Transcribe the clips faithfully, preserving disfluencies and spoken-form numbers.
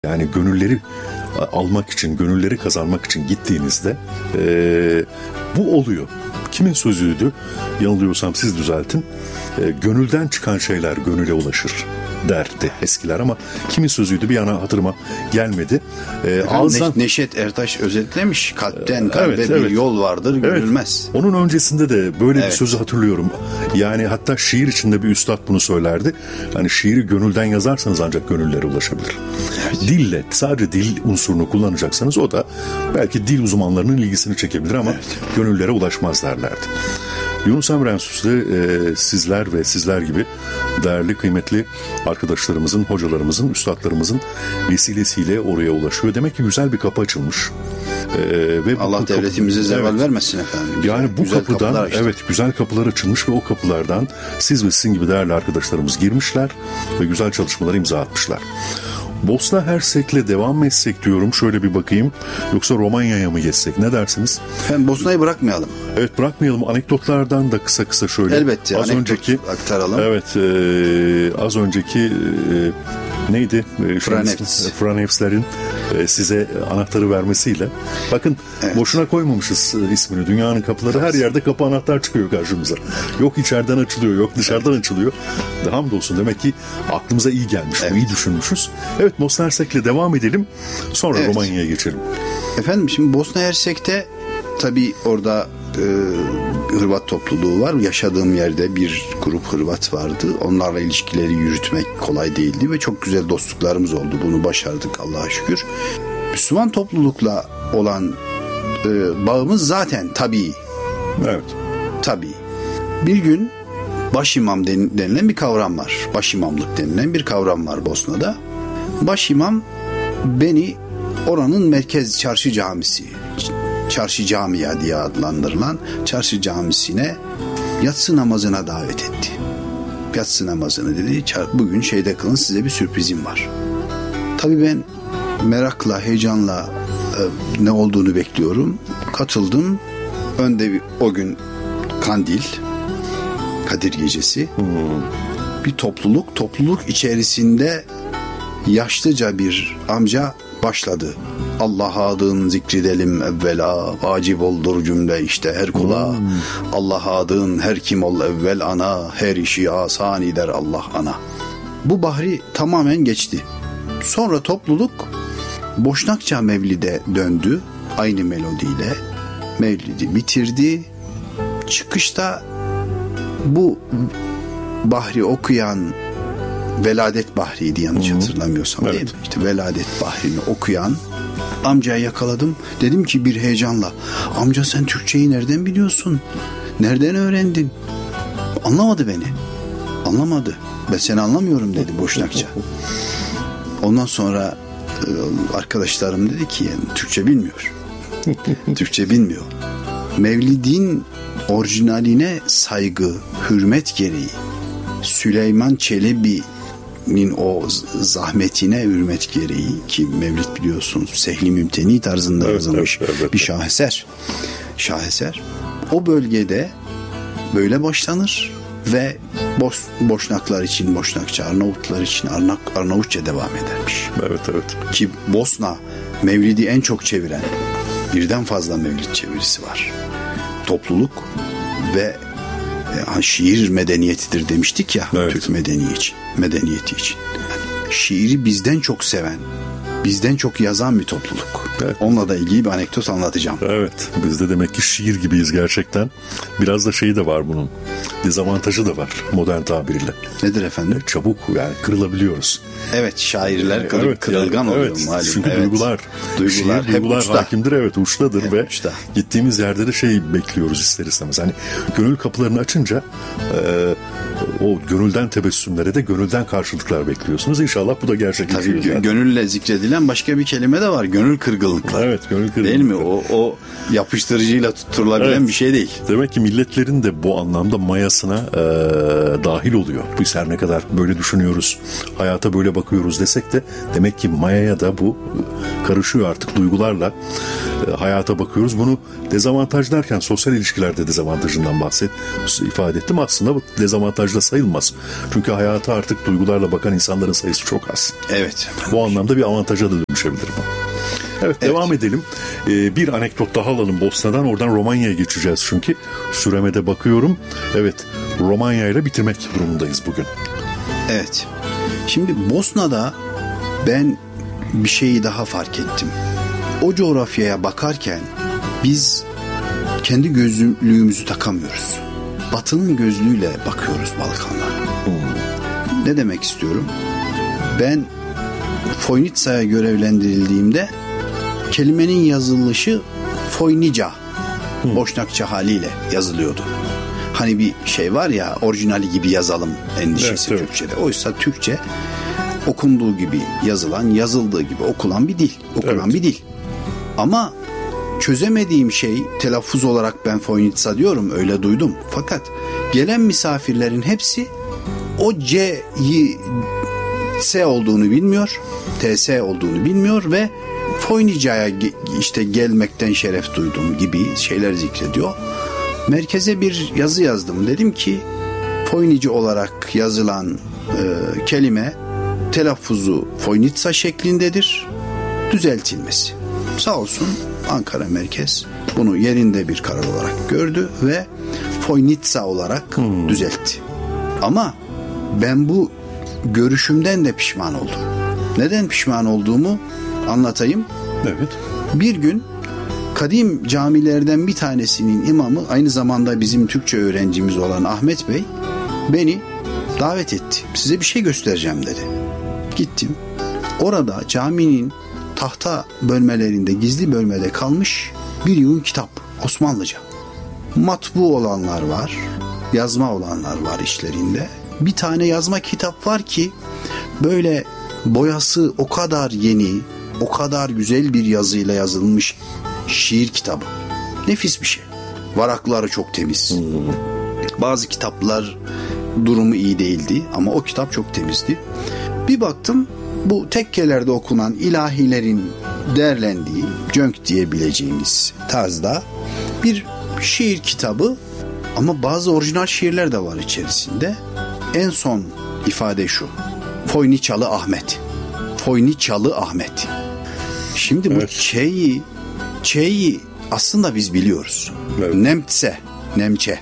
Yani gönülleri almak için, gönülleri kazanmak için gittiğinizde e, bu oluyor. Kimin sözüydü? Yanılıyorsam siz düzeltin. E, gönülden çıkan şeyler gönüle ulaşır derdi eskiler, ama kimin sözüydü bir yana hatırıma gelmedi. Ee, ağızdan... Ne- Neşet Ertaş özetlemiş. Kalpten kalbe evet, bir evet. yol vardır, görülmez. Evet. Onun öncesinde de böyle evet. bir sözü hatırlıyorum. Yani hatta şiir içinde bir üstad bunu söylerdi. Hani şiiri gönülden yazarsanız ancak gönüllere ulaşabilir. Evet. Dille, sadece dil unsurunu kullanacaksanız o da belki dil uzmanlarının ilgisini çekebilir ama evet. gönüllere ulaşmaz derlerdi. Yunus Emre Enstitüsü e, sizler ve sizler gibi değerli, kıymetli arkadaşlarımızın, hocalarımızın, üstadlarımızın vesilesiyle oraya ulaşıyor. Demek ki güzel bir kapı açılmış. Ee, ve Allah kapı, devletimize zeval evet, vermesin efendim. Güzel, yani bu kapıdan evet güzel kapılar açılmış ve o kapılardan siz ve sizin gibi değerli arkadaşlarımız girmişler ve güzel çalışmalar imza atmışlar. Bosna Hersek'le devam mı etsek diyorum. Şöyle bir bakayım. Yoksa Romanya'ya mı geçsek? Ne dersiniz? Efendim Bosna'yı bırakmayalım. Evet, bırakmayalım. Anekdotlardan da kısa kısa şöyle. Elbette. Az önceki aktaralım. Evet. E, az önceki e, neydi? Franevs. Franevslerin e, size anahtarı vermesiyle. Bakın evet. boşuna koymamışız ismini. Dünyanın kapıları, evet. her yerde kapı anahtar çıkıyor karşımıza. Yok içeriden açılıyor, yok dışarıdan evet. açılıyor. Hamdolsun, demek ki aklımıza iyi gelmiş. Evet. iyi düşünmüşüz. Evet, Bosna Hersek'le devam edelim. Sonra evet. Romanya'ya geçelim. Efendim şimdi Bosna Hersek'te tabii orada e, Hırvat topluluğu var. Yaşadığım yerde bir grup Hırvat vardı. Onlarla ilişkileri yürütmek kolay değildi ve çok güzel dostluklarımız oldu. Bunu başardık Allah'a şükür. Müslüman toplulukla olan e, bağımız zaten tabii. Evet. Tabii. Bir gün başimam denilen bir kavram var. Başimamlık denilen bir kavram var Bosna'da. Başimam beni oranın merkez çarşı camisi, çarşı camia diye adlandırılan çarşı camisine yatsı namazına davet etti. Yatsı namazını dedi. Bugün şeyde kılın, size bir sürprizim var. Tabii ben merakla, heyecanla e, ne olduğunu bekliyorum. Katıldım. Önde bir, o gün Kandil, Kadir Gecesi. Hmm. Bir topluluk, topluluk içerisinde yaşlıca bir amca başladı. Allah adın zikredelim evvela, vacip oldur cümle işte her kula. Hmm. Allah adın her kim ol evvel ana, her işi asan eder Allah ana. Bu bahri tamamen geçti. Sonra topluluk Boşnakça Mevlid'e döndü. Aynı melodiyle Mevlid'i bitirdi. Çıkışta bu bahri okuyan, Veladet Bahri'ydi yanlış hmm. hatırlamıyorsam evet. değil mi? İşte Veladet Bahri'ni okuyan amcayı yakaladım. Dedim ki bir heyecanla, amca sen Türkçeyi nereden biliyorsun? Nereden öğrendin? Anlamadı beni. Anlamadı. Ben seni anlamıyorum dedi Boşnakça. Ondan sonra arkadaşlarım dedi ki yani, Türkçe bilmiyor. Türkçe bilmiyor. Mevlidin orijinaline saygı, hürmet gereği Süleyman Çelebi'nin o zahmetine hürmet gereği, ki Mevlid biliyorsunuz Sehli Mümteni tarzında evet, yazılmış evet, evet. bir şaheser. Şaheser. O bölgede böyle başlanır ve Boş, Boşnaklar için Boşnakça, Arnavutlar için Arnak, Arnavutça devam edermiş. Evet evet. Ki Bosna Mevlid'i en çok çeviren, birden fazla Mevlid çevirisi var. Topluluk ve yani şiir medeniyetidir demiştik ya evet. Türk medeniyeti için, medeniyeti için. Şiiri bizden çok seven, bizden çok yazan bir topluluk. Evet. Onunla da ilgili bir anekdot anlatacağım. Evet, biz de demek ki şiir gibiyiz gerçekten. Biraz da şeyi de var bunun. Dezavantajı da var modern tabiriyle. Nedir efendim? Çabuk yani kırılabiliyoruz. Evet, şairler kırıl, evet, kırılgan yani, oluyor evet, malum. Çünkü evet. duygular, duygular, şiir, duygular hakimdir, evet uçtadır hep ve uçta. Gittiğimiz yerde de şey bekliyoruz ister istemez. Hani gönül kapılarını açınca e, o gönülden tebessümlere de gönülden karşılıklar bekliyorsunuz. İnşallah bu da gerçekleşecek. Tabii gönülle zikredilen başka bir kelime de var. Gönül kırgınlıkları. Evet, gönül kırgınlıkları. Değil mi? O, o yapıştırıcıyla tutturulabilen evet. bir şey değil. Demek ki milletlerin de bu anlamda mayasına e, dahil oluyor. Biz her ne kadar böyle düşünüyoruz, hayata böyle bakıyoruz desek de demek ki mayaya da bu karışıyor artık duygularla e, hayata bakıyoruz. Bunu dezavantaj derken sosyal ilişkilerde dezavantajından bahset, ifade ettim. Aslında bu dezavantajla sayılmaz. Çünkü hayata artık duygularla bakan insanların sayısı çok az. Evet. Bu anlamda bir avantaja da dönüşebilir bu. Evet, evet, devam edelim. Ee, bir anekdot daha alalım Bosna'dan. Oradan Romanya'ya geçeceğiz çünkü. Süreme de bakıyorum. Evet, Romanya ile bitirmek durumundayız bugün. Evet. Şimdi Bosna'da ben bir şeyi daha fark ettim. O coğrafyaya bakarken biz kendi gözlüğümüzü takamıyoruz. Batı'nın gözlüğüyle bakıyoruz Balkanlara. Hmm. Ne demek istiyorum? Ben Foynica'ya görevlendirildiğimde kelimenin yazılışı Foynica, hmm. Boşnakça haliyle yazılıyordu. Hani bir şey var ya, orijinali gibi yazalım endişesi, evet, Türkçe'de. Evet. Oysa Türkçe okunduğu gibi yazılan, yazıldığı gibi okulan bir dil. Okunan evet. bir dil. Ama çözemediğim şey, telaffuz olarak ben Foynica diyorum, öyle duydum. Fakat gelen misafirlerin hepsi o C'yi S olduğunu bilmiyor, T S olduğunu bilmiyor ve Foynica'ya işte gelmekten şeref duydum gibi şeyler zikrediyor. Merkeze bir yazı yazdım. Dedim ki Foynica olarak yazılan e, kelime telaffuzu Foynica şeklindedir. Düzeltilmesi. Sağ olsun Ankara merkez bunu yerinde bir karar olarak gördü ve Foynica olarak hmm. düzeltti. Ama ben bu görüşümden de pişman oldum. Neden pişman olduğumu anlatayım. Evet. Bir gün kadim camilerden bir tanesinin imamı, aynı zamanda bizim Türkçe öğrencimiz olan Ahmet Bey, beni davet etti. Size bir şey göstereceğim dedi. Gittim. Orada caminin tahta bölmelerinde, gizli bölmede kalmış bir yığın kitap, Osmanlıca. Matbu olanlar var, yazma olanlar var içlerinde. Bir tane yazma kitap var ki böyle boyası o kadar yeni, o kadar güzel bir yazıyla yazılmış şiir kitabı. Nefis bir şey. Varakları çok temiz. Bazı kitaplar durumu iyi değildi ama o kitap çok temizdi. Bir baktım, bu tekkelerde okunan ilahilerin derlendiği, cönk diyebileceğimiz tarzda bir şiir kitabı ama bazı orijinal şiirler de var içerisinde. En son ifade şu: Foyniçalı Ahmet. Foyniçalı Ahmet. Şimdi bu evet. Ç'yi Ç'yi aslında biz biliyoruz. Evet. Nemtse, Nemçe.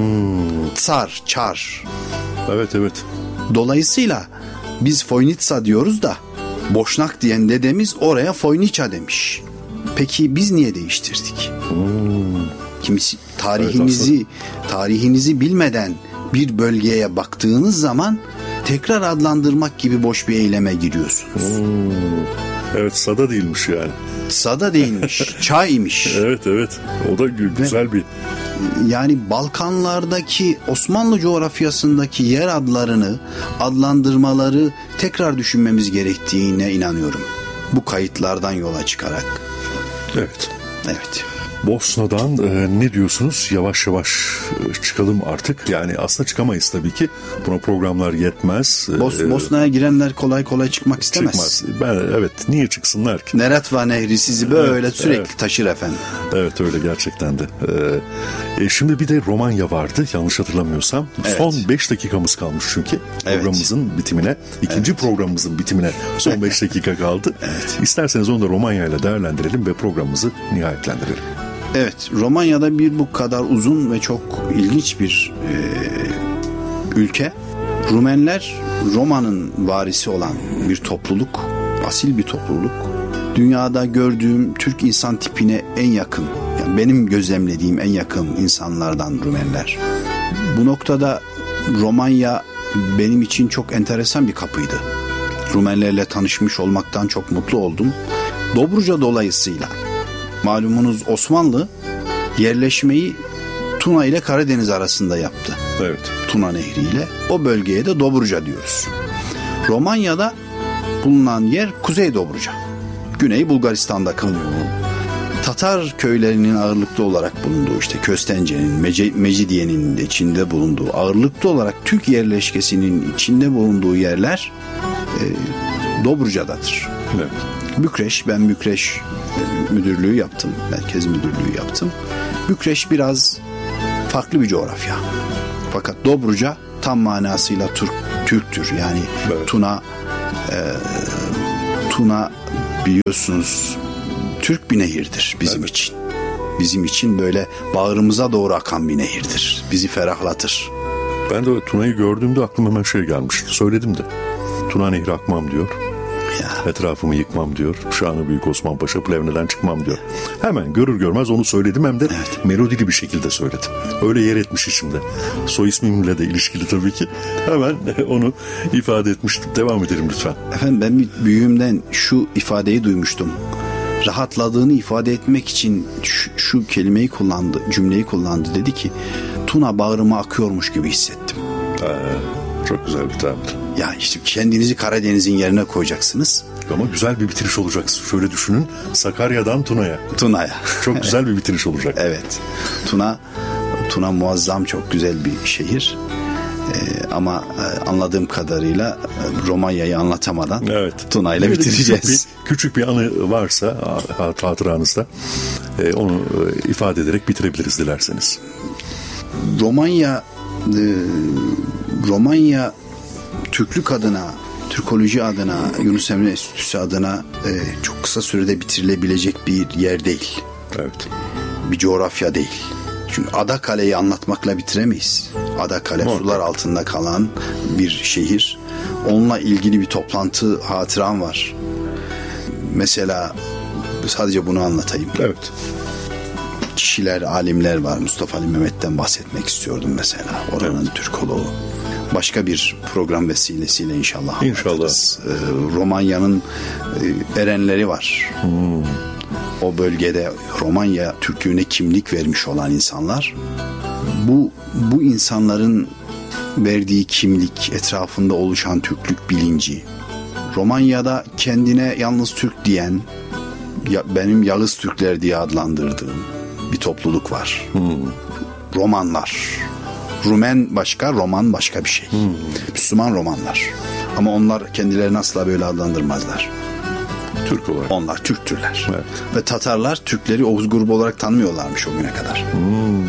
Hmm. Tsar, Çar. Evet, evet. Dolayısıyla biz Foynica diyoruz da Boşnak diyen dedemiz oraya Foynica demiş. Peki biz niye değiştirdik? Hmm. Kimisi tarihinizi evet, tarihinizi bilmeden bir bölgeye baktığınız zaman tekrar adlandırmak gibi boş bir eyleme giriyorsunuz. Hmm. Evet, sada değilmiş yani. Sada değilmiş, çaymış. Evet, evet. O da güzel Ve, bir... Yani Balkanlardaki Osmanlı coğrafyasındaki yer adlarını, adlandırmaları tekrar düşünmemiz gerektiğine inanıyorum. Bu kayıtlardan yola çıkarak. Evet. Evet. Bosna'dan e, ne diyorsunuz? Yavaş yavaş e, çıkalım artık. Yani aslında çıkamayız tabii ki. Buna programlar yetmez. Bos, e, Bosna'ya girenler kolay kolay çıkmak istemez. Çıkmaz. Ben, evet. Niye çıksınlar ki? Neretva Nehri sizi böyle evet, sürekli evet. taşır efendim. Evet, öyle gerçekten de. E, e, şimdi bir de Romanya vardı. Yanlış hatırlamıyorsam. Evet. Son beş dakikamız kalmış çünkü. Evet. Programımızın bitimine. ikinci evet. programımızın bitimine son beş dakika kaldı. Evet. İsterseniz onu da Romanya ile değerlendirelim ve programımızı nihayetlendirelim. Evet, Romanya'da bir bu kadar uzun ve çok ilginç bir e, ülke. Rumenler Roma'nın varisi olan bir topluluk, asil bir topluluk. Dünyada gördüğüm Türk insan tipine en yakın, yani benim gözlemlediğim en yakın insanlardan Rumenler. Bu noktada Romanya benim için çok enteresan bir kapıydı. Rumenlerle tanışmış olmaktan çok mutlu oldum. Dobruca dolayısıyla. Malumunuz Osmanlı yerleşmeyi Tuna ile Karadeniz arasında yaptı. Evet. Tuna Nehri ile. O bölgeye de Dobruca diyoruz. Romanya'da bulunan yer Kuzey Dobruca. Güney Bulgaristan'da kalıyor. Tatar köylerinin ağırlıklı olarak bulunduğu, işte Köstence'nin, Mece- Mecidiye'nin de içinde bulunduğu, ağırlıklı olarak Türk yerleşkesinin içinde bulunduğu yerler e, Dobruca'dadır. Evet. Bükreş, ben Bükreş müdürlüğü yaptım. Merkez müdürlüğü yaptım. Bükreş biraz farklı bir coğrafya. Fakat Dobruca tam manasıyla Türk, Türktür. Yani evet. Tuna e, Tuna biliyorsunuz Türk bir nehirdir bizim evet. için. Bizim için böyle bağrımıza doğru akan bir nehirdir. Bizi ferahlatır. Ben de Tuna'yı gördüğümde aklıma hemen şey gelmişti. Söyledim de. Tuna Nehri akmam diyor. Ya. Etrafımı yıkmam diyor. Şanı Büyük Osman Paşa Plevne'den çıkmam diyor. Hemen görür görmez onu söyledim, hem de evet. melodili bir şekilde söyledim. Öyle yer etmiş içimde. Soy ismimle de ilişkili tabii ki. Hemen onu ifade etmiştim. Devam edelim lütfen. Efendim ben büyüğümden şu ifadeyi duymuştum. Rahatladığını ifade etmek için şu, şu kelimeyi kullandı, cümleyi kullandı. Dedi ki, Tuna bağrıma akıyormuş gibi hissettim. Ee, çok güzel bir tabir. Ya işte kendinizi Karadeniz'in yerine koyacaksınız. Ama güzel bir bitiriş olacak. Şöyle düşünün, Sakarya'dan Tuna'ya. Tuna'ya. Çok güzel bir bitiriş olacak. Evet. Tuna, Tuna muazzam, çok güzel bir şehir. Ee, ama e, anladığım kadarıyla e, Romanya'yı anlatamadan evet. Tuna ile bitireceğiz. Küçük bir, küçük bir anı varsa hatıranızda e, onu e, ifade ederek bitirebiliriz dilerseniz. Romanya e, Romanya Türklük adına, Türkoloji adına, Yunus Emre Enstitüsü adına e, çok kısa sürede bitirilebilecek bir yer değil. Evet. Bir coğrafya değil. Çünkü Adakale'yi anlatmakla bitiremeyiz. Adakale Muhakkak. Sular altında kalan bir şehir. Onunla ilgili bir toplantı hatıram var. Mesela sadece bunu anlatayım. Evet. Kişiler, alimler var. Mustafa Ali Mehmet'ten bahsetmek istiyordum mesela. Oranın evet. Türkoloğu. Başka bir program vesilesiyle inşallah. İnşallah. Ee, Romanya'nın e, erenleri var. Hmm. O bölgede Romanya Türklüğüne kimlik vermiş olan insanlar. Bu bu insanların verdiği kimlik, etrafında oluşan Türklük bilinci, Romanya'da kendine yalnız Türk diyen, ya, benim Yağız Türkler diye adlandırdığım bir topluluk var. Hmm. Romanlar. Rumen başka, Roman başka bir şey. Hmm. Müslüman Romanlar. Ama onlar kendilerini asla böyle adlandırmazlar. Türk olarak. Onlar Türktürler. Evet. Ve Tatarlar Türkleri Oğuz grubu olarak tanımıyorlarmış o güne kadar. Hmm.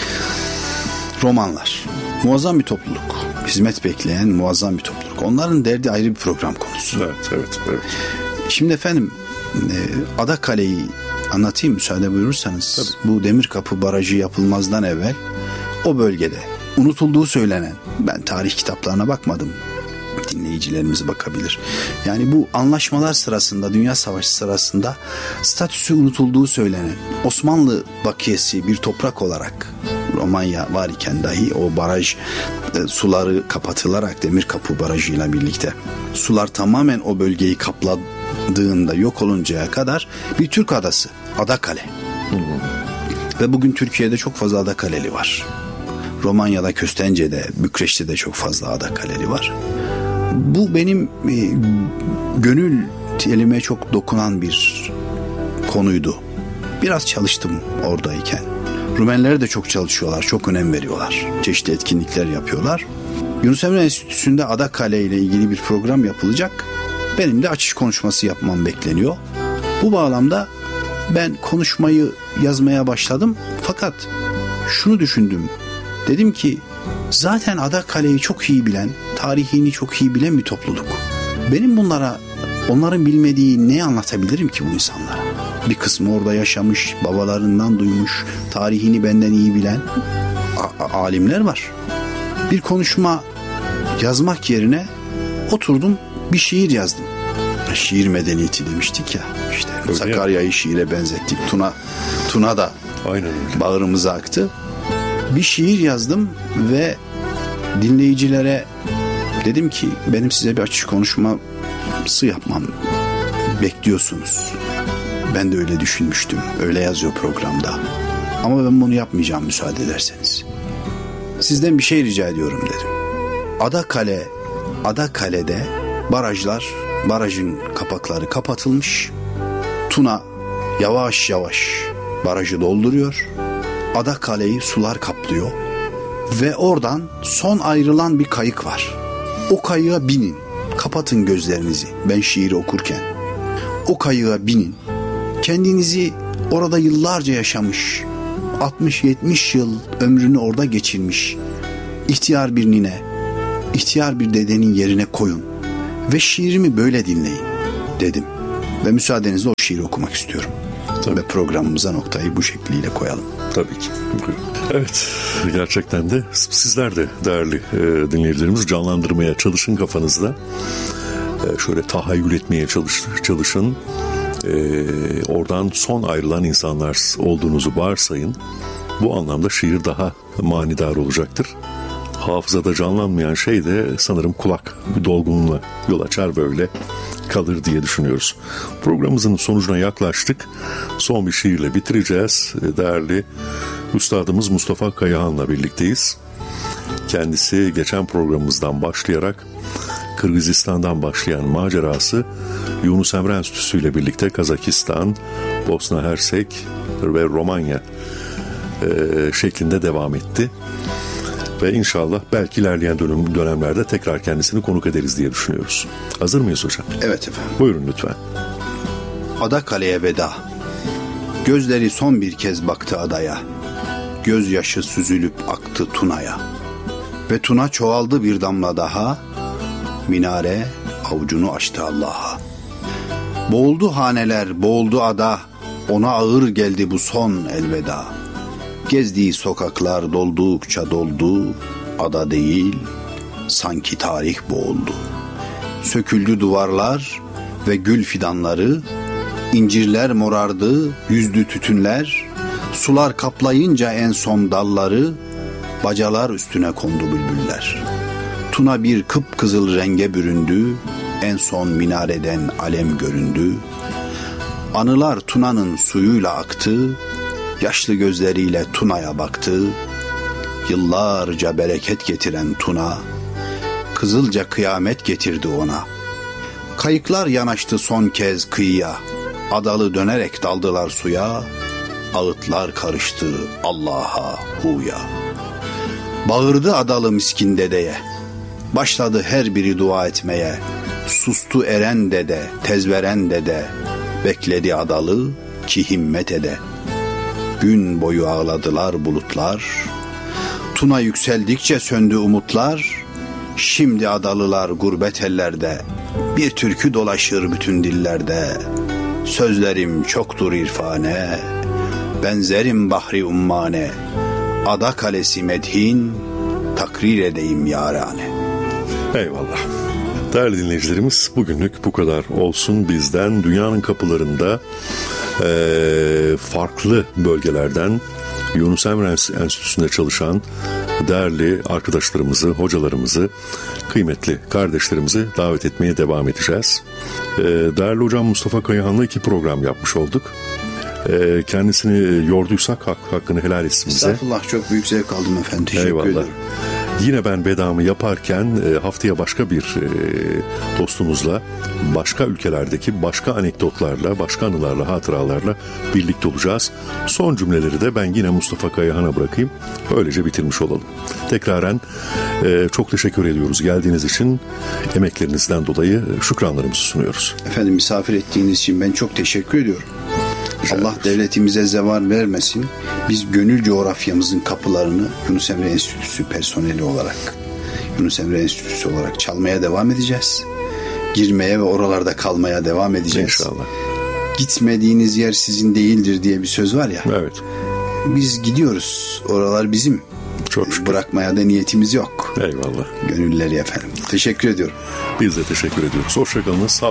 Romanlar. Muazzam bir topluluk. Hizmet bekleyen muazzam bir topluluk. Onların derdi ayrı bir program konusu. Evet, evet, evet. Şimdi efendim Adakale'yi anlatayım müsaade buyurursanız. Tabii. Bu Demirkapı Barajı yapılmazdan evvel o bölgede unutulduğu söylenen, ben tarih kitaplarına bakmadım, dinleyicilerimiz bakabilir. Yani bu anlaşmalar sırasında, Dünya Savaşı sırasında statüsü unutulduğu söylenen Osmanlı bakiyesi bir toprak olarak Romanya var iken dahi o baraj e, suları kapatılarak Demirkapı Barajı'yla birlikte sular tamamen o bölgeyi kapladığında yok oluncaya kadar bir Türk adası, Adakale. Hı hı. Ve bugün Türkiye'de çok fazla Adakaleli var. Romanya'da, Köstence'de, Bükreş'te de çok fazla Adakaleli var. Bu benim e, gönül elime çok dokunan bir konuydu. Biraz çalıştım oradayken. Rumenler de çok çalışıyorlar, çok önem veriyorlar. Çeşitli etkinlikler yapıyorlar. Yunus Emre Enstitüsü'nde Adakale ile ilgili bir program yapılacak. Benim de açış konuşması yapmam bekleniyor. Bu bağlamda ben konuşmayı yazmaya başladım. Fakat şunu düşündüm. Dedim ki zaten Adakale'yi çok iyi bilen, tarihini çok iyi bilen bir topluluk. Benim bunlara, onların bilmediği ne anlatabilirim ki bu insanlara? Bir kısmı orada yaşamış, babalarından duymuş, tarihini benden iyi bilen a- alimler var. Bir konuşma yazmak yerine oturdum, bir şiir yazdım. Şiir medeniyeti demiştik ya. İşte öyle Sakarya'yı şiire benzettik. Tuna Tuna da aynen öyle. Bağrımıza aktı. Bir şiir yazdım ve dinleyicilere dedim ki benim size bir açış konuşması yapmam bekliyorsunuz. Ben de öyle düşünmüştüm. Öyle yazıyor programda. Ama ben bunu yapmayacağım müsaade ederseniz. Sizden bir şey rica ediyorum dedim. Adakale, Adakale'de barajlar, barajın kapakları kapatılmış. Tuna yavaş yavaş barajı dolduruyor. Adakale'yi sular kaplıyor. Ve oradan son ayrılan bir kayık var. O kayığa binin. Kapatın gözlerinizi ben şiiri okurken. o kayığa binin. Kendinizi orada yıllarca yaşamış, altmış yetmiş yıl ömrünü orada geçirmiş ihtiyar bir nine, ihtiyar bir dedenin yerine koyun ve şiirimi böyle dinleyin dedim. Ve müsaadenizle o şiiri okumak istiyorum. Tabii. Ve programımıza noktayı bu şekliyle koyalım. Tabii ki. Evet, gerçekten de sizler de değerli e, dinleyicilerimiz canlandırmaya çalışın kafanızda. E, şöyle tahayyül etmeye çalış, çalışın. E, oradan son ayrılan insanlar olduğunuzu varsayın. Bu anlamda şiir daha manidar olacaktır. Hafızada canlanmayan şey de sanırım kulak bir dolgunluğuna yol açar, böyle kalır diye düşünüyoruz. Programımızın sonucuna yaklaştık. Son bir şiirle bitireceğiz. Değerli üstadımız Mustafa Kayahan'la birlikteyiz. Kendisi geçen programımızdan başlayarak Kırgızistan'dan başlayan macerası Yunus Emre Enstitüsü ile birlikte Kazakistan, Bosna Hersek ve Romanya e, şeklinde devam etti. Ve inşallah belki ilerleyen dönem, dönemlerde tekrar kendisini konuk ederiz diye düşünüyoruz. Hazır mıyız hocam? Evet efendim. Buyurun lütfen. Adakale'ye veda. Gözleri son bir kez baktı adaya. Gözyaşı süzülüp aktı Tuna'ya. Ve Tuna çoğaldı bir damla daha. Minare avucunu açtı Allah'a. Boğuldu haneler, boğuldu ada. Ona ağır geldi bu son elveda. Gezdiği sokaklar doldukça doldu, ada değil, sanki tarih boğuldu. Söküldü duvarlar ve gül fidanları, incirler morardı, yüzdü tütünler, sular kaplayınca en son dalları, bacalar üstüne kondu bülbüller. Tuna bir kıpkızıl renge büründü, en son minareden alem göründü. Anılar Tuna'nın suyuyla aktı, yaşlı gözleriyle Tuna'ya baktı. Yıllarca bereket getiren Tuna, kızılca kıyamet getirdi ona. Kayıklar yanaştı son kez kıyıya, adalı dönerek daldılar suya. Ağıtlar karıştı Allah'a huya. Bağırdı adalı miskin dedeye, başladı her biri dua etmeye. Sustu eren dede, tezveren dede, bekledi adalı ki himmet ede. Gün boyu ağladılar bulutlar, Tuna yükseldikçe söndü umutlar. Şimdi adalılar gurbet ellerde, bir türkü dolaşır bütün dillerde. Sözlerim çoktur irfane, benzerim bahri ummane. Ada kalesi medhin, takrir edeyim yarane. Eyvallah. Değerli dinleyicilerimiz, bugünlük bu kadar olsun bizden. Dünyanın kapılarında e, farklı bölgelerden Yunus Emre Enstitüsü'nde çalışan değerli arkadaşlarımızı, hocalarımızı, kıymetli kardeşlerimizi davet etmeye devam edeceğiz. E, değerli hocam Mustafa Kayahan'la iki program yapmış olduk. E, kendisini yorduysak hak, hakkını helal etsin bize. Estağfurullah, çok büyük zevk aldım efendim. Teşekkür Eyvallah. ederim. Yine ben vedamı yaparken haftaya başka bir dostumuzla, başka ülkelerdeki başka anekdotlarla, başka anılarla, hatıralarla birlikte olacağız. Son cümleleri de ben yine Mustafa Kayahan'a bırakayım. Böylece bitirmiş olalım. Tekraren çok teşekkür ediyoruz geldiğiniz için. Emeklerinizden dolayı şükranlarımızı sunuyoruz. Efendim, misafir ettiğiniz için ben çok teşekkür ediyorum. Allah devletimize zeval vermesin. Biz gönül coğrafyamızın kapılarını Yunus Emre Enstitüsü personeli olarak, Yunus Emre Enstitüsü olarak çalmaya devam edeceğiz. Girmeye ve oralarda kalmaya devam edeceğiz. İnşallah. Gitmediğiniz yer sizin değildir diye bir söz var ya. Evet. Biz gidiyoruz. Oralar bizim. Çok şükür. Bırakmaya da niyetimiz yok. Eyvallah. Gönülleri efendim. Teşekkür ediyorum. Biz de teşekkür ediyoruz. Hoşçakalın. Sağ